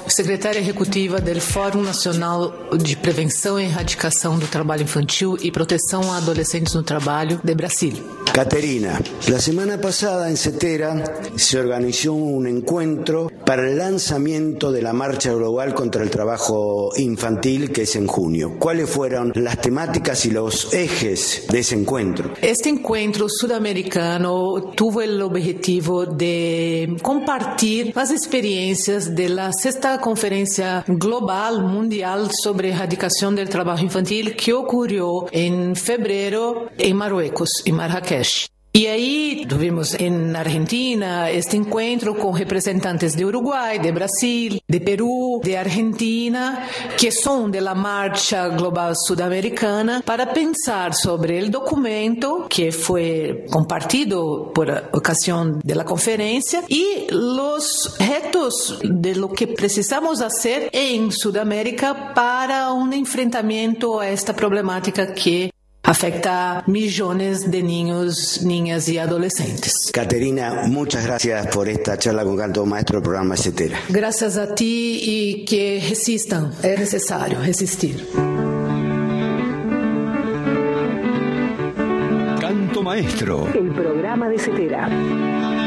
secretária executiva do Fórum Nacional de Prevenção e Erradicação do Trabalho Infantil y Protección a Adolescentes no Trabalho de Brasil. Caterina, la semana pasada en CETERA se organizó un encuentro para el lanzamiento de la Marcha Global contra el Trabajo Infantil, que es en junio. ¿Cuáles fueron las temáticas y los ejes de ese encuentro? Este encuentro sudamericano tuvo el objetivo de compartir las experiencias de la sexta Conferencia Global Mundial sobre Erradicación del Trabajo Infantil que ocurrió en febrero en Marruecos, en Marrakech. Y ahí tuvimos en Argentina este encuentro con representantes de Uruguay, de Brasil, de Perú, de Argentina, que son de la Marcha Global Sudamericana, para pensar sobre el documento que fue compartido por ocasión de la conferencia y los retos de lo que precisamos hacer en Sudamérica para un enfrentamiento a esta problemática que afecta a millones de niños, niñas y adolescentes. Caterina, muchas gracias por esta charla con Canto Maestro del programa CETERA. Gracias a ti y que resistan, es necesario resistir. Canto Maestro. El programa de CETERA.